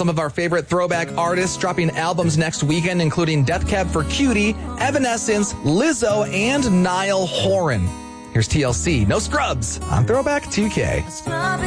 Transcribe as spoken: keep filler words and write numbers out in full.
some of our favorite throwback artists dropping albums next weekend, including Death Cab for Cutie, Evanescence, Lizzo, and Niall Horan. Here's T L C, No Scrubs on Throwback two K.